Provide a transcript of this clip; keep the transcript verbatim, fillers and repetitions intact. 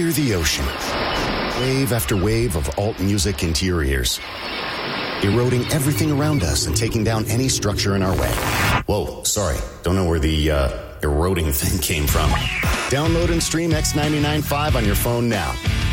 Hear the ocean. Wave after wave of alt music into your ears. Eroding everything around us and taking down any structure in our way. Whoa, sorry. Don't know where the uh, eroding thing came from. Download and stream X ninety-nine point five on your phone now.